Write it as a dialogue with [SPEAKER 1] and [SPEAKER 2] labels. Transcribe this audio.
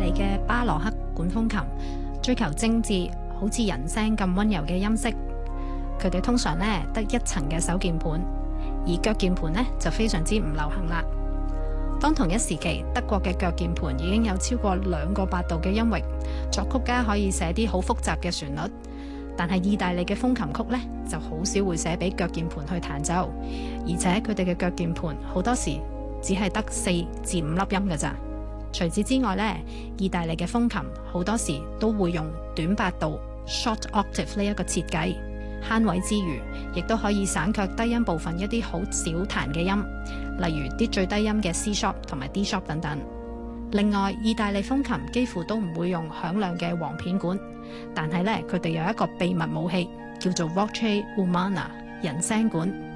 [SPEAKER 1] 利嘅巴洛克管風琴，追求精緻，好似人聲咁溫柔嘅音色。佢哋通常呢得一層嘅手鍵盤，而腳鍵盤呢就非常之唔流行啦。當同一時期，德國嘅腳鍵盤已經有超過2個8度嘅音域，作曲家可以寫啲好複雜嘅旋律。但係意大利嘅風琴曲呢，就好少會寫俾腳鍵盤去彈奏，而且佢哋嘅腳鍵盤好多時只係得4至5粒音㗎咋。除此之外呢，意大利嘅風琴好多時都會用短8度 short octave 呢一個設計，慳位之餘，亦都可以省卻低音部分一啲好少彈嘅音，例如啲最低音嘅 C sharp 同埋 D sharp 等等。另外，意大利風琴幾乎都唔會用響亮嘅簧片管，但係呢，佢哋有一個秘密武器叫做 Voce Umana 人聲管。